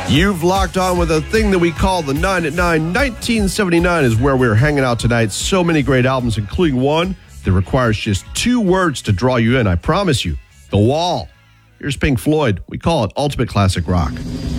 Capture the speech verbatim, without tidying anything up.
You've locked on with a thing that we call the nine at nine. nineteen seventy-nine is where we're hanging out tonight. So many great albums, including one that requires just two words to draw you in. I promise you. The Wall. Here's Pink Floyd. We call it Ultimate Classic Rock.